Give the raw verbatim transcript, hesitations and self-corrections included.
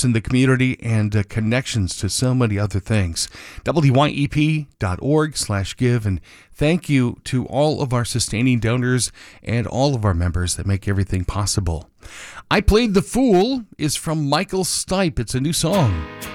efforts in the community and uh, connections to so many other things. W Y E P dot org slash give. And thank you to all of our sustaining donors and all of our members that make everything possible. I Played the Fool is from Michael Stipe. It's a new song.